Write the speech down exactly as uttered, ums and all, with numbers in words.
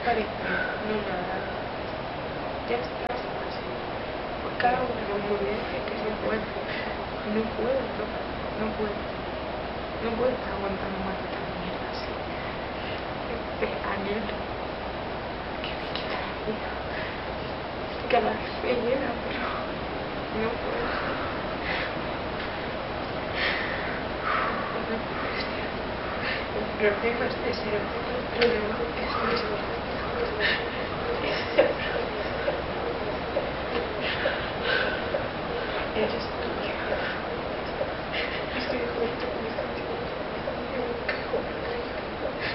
parece? No, nada. Ya estás así. Pues cada uno no puede decir que se puede. No puedo, no, no puedo. No puedo estar aguantando más esta mierda así. Este anhelo que me quita la vida. Cada vez me llena, pero no puedo. No puedo. El problema es ese, el problema es ese.